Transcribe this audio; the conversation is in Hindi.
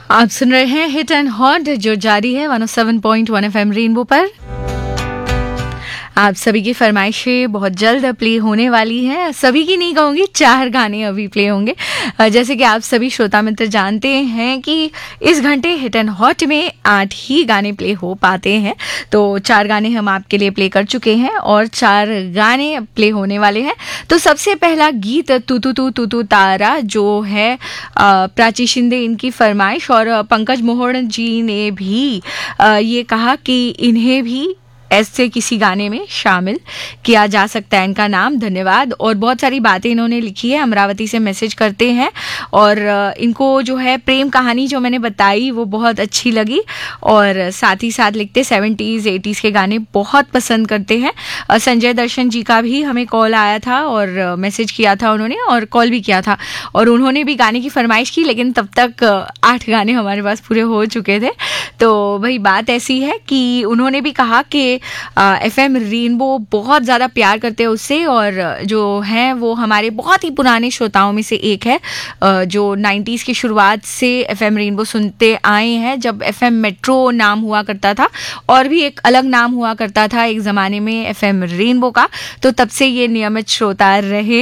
आप सुन रहे हैं हिट एंड हॉट जो जारी है 107.1 एफएम रेनबो पर। आप सभी की फरमाइशें बहुत जल्द प्ले होने वाली हैं। सभी की नहीं कहूँगी, 4 गाने अभी प्ले होंगे। जैसे कि आप सभी श्रोता मित्र जानते हैं कि इस घंटे हिट एंड हॉट में 8 ही गाने प्ले हो पाते हैं। तो 4 गाने हम आपके लिए प्ले कर चुके हैं और 4 गाने प्ले होने वाले हैं। तो सबसे पहला गीत तू तू तू तू तू तारा जो है प्राची शिंदे इनकी फरमाइश, और पंकज मोहन जी ने भी ये कहा कि इन्हें भी ऐसे किसी गाने में शामिल किया जा सकता है, इनका नाम। धन्यवाद। और बहुत सारी बातें इन्होंने लिखी है, अमरावती से मैसेज करते हैं और इनको जो है प्रेम कहानी जो मैंने बताई वो बहुत अच्छी लगी, और साथ ही साथ लिखते 70s 80s के गाने बहुत पसंद करते हैं। संजय दर्शन जी का भी हमें कॉल आया था और मैसेज किया था उन्होंने, और कॉल भी किया था, और उन्होंने भी गाने की फरमाइश की, लेकिन तब तक 8 गाने हमारे पास पूरे हो चुके थे। तो भाई बात ऐसी है कि उन्होंने भी कहा कि एफएम रेनबो बहुत ज़्यादा प्यार करते हैं उससे, और जो हैं वो हमारे बहुत ही पुराने श्रोताओं में से एक है, जो 90s की शुरुआत से एफएम रेनबो सुनते आए हैं, जब एफएम मेट्रो नाम हुआ करता था और भी एक अलग नाम हुआ करता था एक ज़माने में एफएम रेनबो का। तो तब से ये नियमित श्रोता रहे